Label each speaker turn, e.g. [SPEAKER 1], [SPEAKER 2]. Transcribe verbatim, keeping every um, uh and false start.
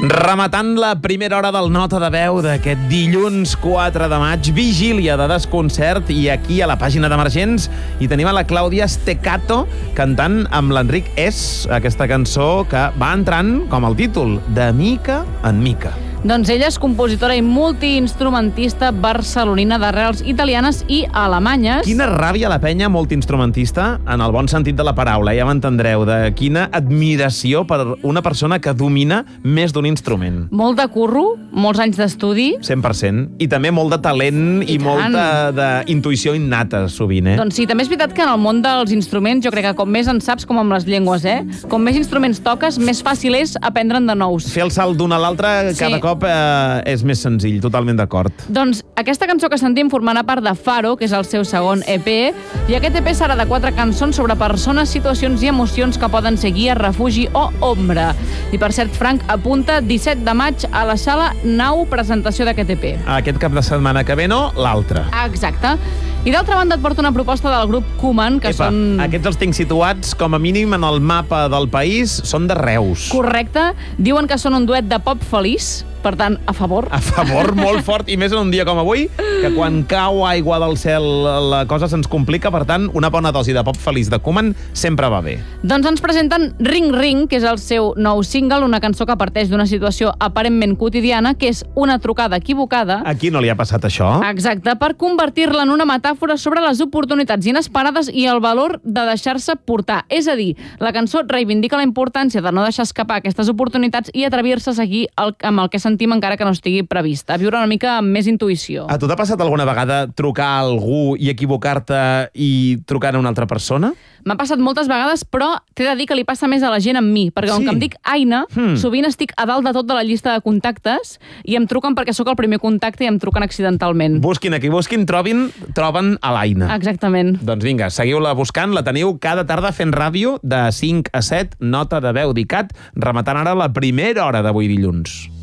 [SPEAKER 1] Rematant la primera hora del Nota de Veu d'aquest dilluns quatre de maig, vigília de desconcert, i aquí a la pàgina d'Emergents hi tenim a la Clàudia Steccato cantant amb l'Enric Es, aquesta cançó que va entrant com el títol, de mica en mica.
[SPEAKER 2] Doncs ella és compositora i multiinstrumentista barcelonina d'arrels italianes i alemanyes.
[SPEAKER 1] Quina ràbia la penya multiinstrumentista, en el bon sentit de la paraula, ja m'entendreu, de quina admiració per una persona que domina més d'un instrument.
[SPEAKER 2] Molt de curro, molts anys d'estudi.
[SPEAKER 1] cent per cent. I també molt de talent i, i molta d'intuïció innata, sovint, eh?
[SPEAKER 2] Doncs sí, també és veritat que en el món dels instruments jo crec que com més en saps, com amb les llengües, eh? Com més instruments toques, més fàcil és aprendre'n de nous.
[SPEAKER 1] Fer el salt d'un a l'altre cada
[SPEAKER 2] Sí.
[SPEAKER 1] cop eh, és més senzill, totalment d'acord.
[SPEAKER 2] Doncs aquesta cançó que sentim formarà part de Faro, que és el seu segon E P, i aquest E P serà de quatre cançons sobre persones, situacions i emocions que poden ser guia, refugi o ombra. I per cert, Frank apunta disset de maig a la sala Nau, presentació d'aquest E P.
[SPEAKER 1] Aquest cap de setmana que ve no, l'altre.
[SPEAKER 2] Exacte. I d'altra banda et porto una proposta del grup Koeman, que
[SPEAKER 1] Epa,
[SPEAKER 2] són...
[SPEAKER 1] aquests els tinc situats com a mínim en el mapa del país, són de Reus.
[SPEAKER 2] Correcte. Diuen que són un duet de pop feliç, per tant, a favor.
[SPEAKER 1] A favor, molt fort, i més en un dia com avui, que quan cau aigua del cel la cosa se'ns complica, per tant, una bona dosi de pop feliç de Koeman sempre va bé.
[SPEAKER 2] Doncs ens presenten Ring Ring, que és el seu nou single, una cançó que parteix d'una situació aparentment quotidiana, que és una trucada equivocada.
[SPEAKER 1] A qui no li ha passat això?
[SPEAKER 2] Exacte, per convertir-la en una metàfora sobre les oportunitats inesperades i el valor de deixar-se portar. És a dir, la cançó reivindica la importància de no deixar escapar aquestes oportunitats i atrevir-se a seguir el, amb el que sentim encara que no estigui prevista. Viure una mica amb més intuïció.
[SPEAKER 1] A tu t'ha passat alguna vegada trucar a algú i equivocar-te i trucar a una altra persona?
[SPEAKER 2] M'ha passat moltes vegades, però t'he de dir que li passa més a la gent amb mi, perquè com
[SPEAKER 1] Sí.
[SPEAKER 2] que em dic Aina,
[SPEAKER 1] Hmm.
[SPEAKER 2] sovint estic a dalt de tot de la llista de contactes i em truquen perquè sóc el primer contacte i em truquen accidentalment.
[SPEAKER 1] Busquin aquí, busquin, trobin, troben a l'Aina.
[SPEAKER 2] Exactament.
[SPEAKER 1] Doncs vinga, seguiu-la buscant, la teniu cada tarda fent ràdio de cinc a set, Nota de Veu d'I C A T, rematant ara la primera hora d'avui dilluns.